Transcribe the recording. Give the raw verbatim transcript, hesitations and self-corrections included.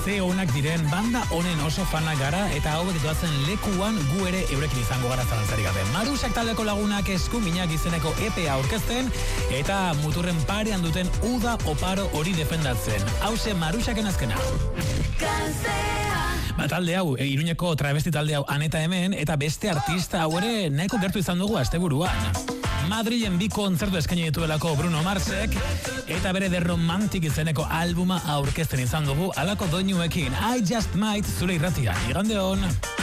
ze onak diren, banda honen oso fanak gara, eta hauek doazen lekuan gu ere eurekin izango gara zalantzarik gabe. Marusak taldeko lagunak eskuminak izeneko E P A aurkezten, eta muturren parean duten uda oparo hori defendatzen. Hauze Marusaken azkena. Ba, talde hau, e, Iruñeko travesti talde hau Aneta hemen, eta beste artista hau ere nahiko gertu izan dugu asteburuan. Madrilen bi kontzertu eskaini dituelako Bruno Marsek, eta bere The Romantic izeneko albuma aurkezten izan dugu alako doinuekin. I Just Might zure irratia. Igande hon.